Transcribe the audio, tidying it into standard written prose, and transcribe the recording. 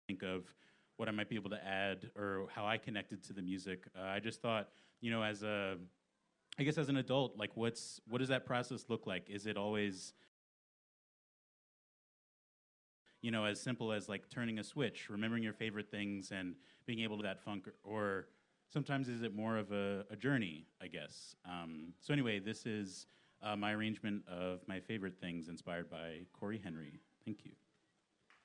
think of what I might be able to add or how I connected to the music. I just thought, as I guess as an adult, like what does that process look like? Is it always, as simple as like turning a switch, remembering your favorite things and being able to that funk, or sometimes is it more of a journey, I guess? So anyway, this is my arrangement of my favorite things inspired by Corey Henry. Thank you.